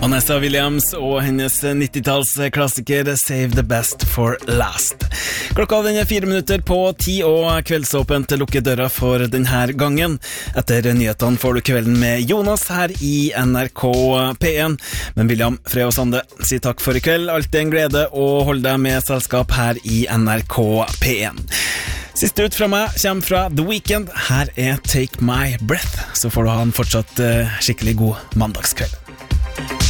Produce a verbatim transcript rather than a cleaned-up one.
Vanessa Williams og hennes nittitallsklassiker Save the Best for Last. Klokka den er fire minutter på ti, og Kveldsåpent lukker døra for denne gangen. Etter nyhetene får du kvelden med Jonas her i N R K P én. Men William Frey og Sande sier takk for i kveld. Alt er en glede å holde deg med selskap her i N R K P én. Siste ut fra meg kommer fra The Weeknd. Her er Take My Breath. Så får du ha en fortsatt uh, skikkelig god mandagskveld.